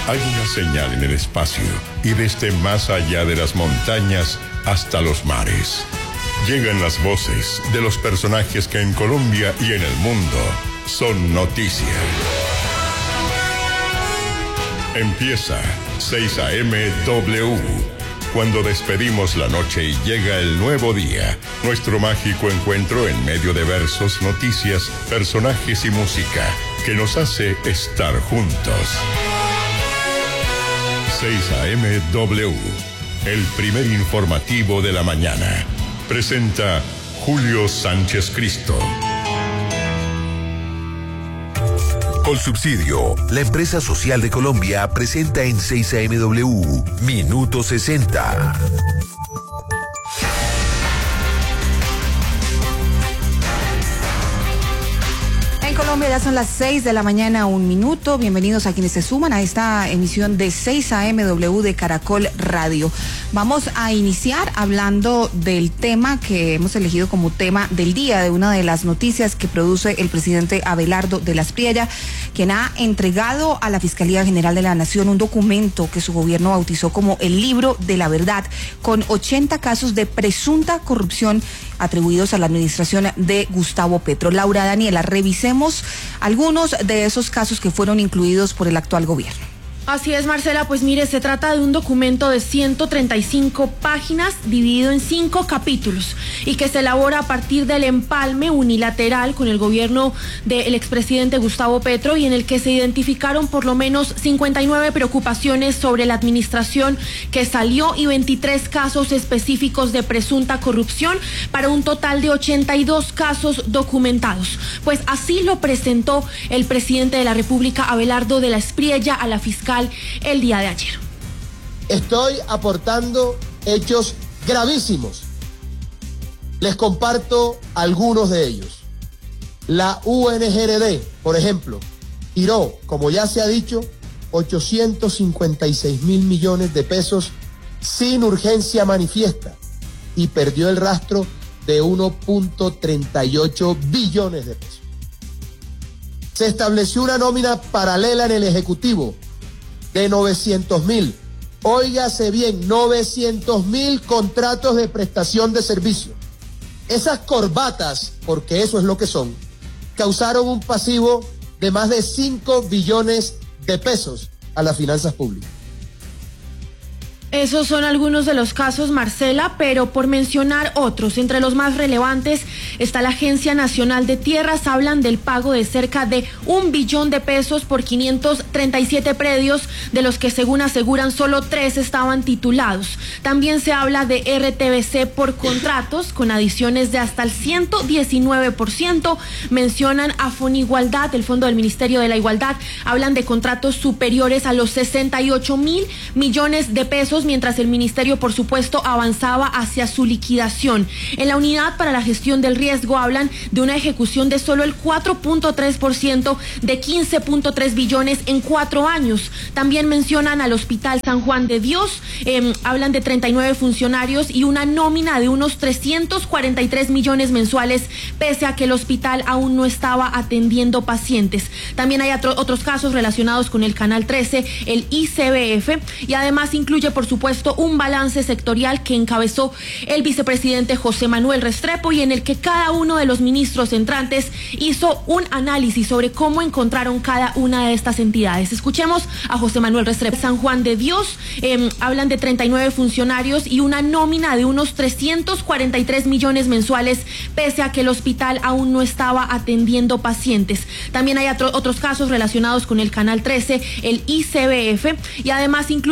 Hay una señal en el espacio y desde más allá de las montañas hasta los mares. Llegan las voces de los personajes que en Colombia y en el mundo son noticia. Empieza 6 a.m. W. Cuando despedimos la noche y llega el nuevo día, nuestro mágico encuentro en medio de versos, noticias, personajes y música que nos hace estar juntos. 6 a.m. W, el primer informativo de la mañana. Presenta Julio Sánchez Cristo. Colsubsidio, la empresa social de Colombia, presenta en 6 a.m. W, Minuto 60. Colombia, ya son las 6 de la mañana, 1 minuto. Bienvenidos a quienes se suman a esta emisión de 6 a.m. W de Caracol Radio. Vamos a iniciar hablando del tema que hemos elegido como tema del día, de una de las noticias que produce el presidente Abelardo de la Espriella, quien ha entregado a la Fiscalía General de la Nación un documento que su gobierno bautizó como el Libro de la Verdad, con 80 casos de presunta corrupción atribuidos a la administración de Gustavo Petro. Laura Daniela, revisemos algunos de esos casos que fueron incluidos por el actual gobierno. Así es, Marcela, pues mire, se trata de un documento de 135 páginas dividido en 5 capítulos y que se elabora a partir del empalme unilateral con el gobierno del expresidente Gustavo Petro, y en el que se identificaron por lo menos 59 preocupaciones sobre la administración que salió y 23 casos específicos de presunta corrupción, para un total de 82 casos documentados. Pues así lo presentó el presidente de la República, Abelardo de la Espriella, a la fiscal el día de ayer. Estoy aportando hechos gravísimos. Les comparto algunos de ellos. La UNGRD, por ejemplo, tiró, como ya se ha dicho, 856.000 millones de pesos sin urgencia manifiesta y perdió el rastro de 1.38 billones de pesos. Se estableció una nómina paralela en el Ejecutivo de 900.000, óigase bien, 900.000 contratos de prestación de servicio. Esas corbatas, porque eso es lo que son, causaron un pasivo de más de 5 billones de pesos a las finanzas públicas. Esos son algunos de los casos, Marcela, pero por mencionar otros, entre los más relevantes está la Agencia Nacional de Tierras. Hablan del pago de cerca de 1 billón de pesos por 537 predios, de los que, según aseguran, solo 3 estaban titulados. También se habla de RTBC por contratos con adiciones de hasta el 119%. Mencionan a Fonigualdad, el Fondo del Ministerio de la Igualdad. Hablan de contratos superiores a los 68.000 millones de pesos, mientras el ministerio, por supuesto, avanzaba hacia su liquidación. En la Unidad para la Gestión del Riesgo hablan de una ejecución de solo el 4.3% de 15.3 billones en 4 años. También mencionan al Hospital San Juan de Dios, hablan de 39 funcionarios y una nómina de unos 343 millones mensuales, pese a que el hospital aún no estaba atendiendo pacientes. También hay otros casos relacionados con el Canal 13, el ICBF, y además incluye, por supuesto, un balance sectorial que encabezó el vicepresidente José Manuel Restrepo, y en el que cada uno de los ministros entrantes hizo un análisis sobre cómo encontraron cada una de estas entidades. Escuchemos a José Manuel Restrepo. San Juan de Dios, hablan de 39 funcionarios y una nómina de unos 343 millones mensuales, pese a que el hospital aún no estaba atendiendo pacientes. También hay otros casos relacionados con el Canal 13, el ICBF, y además incluye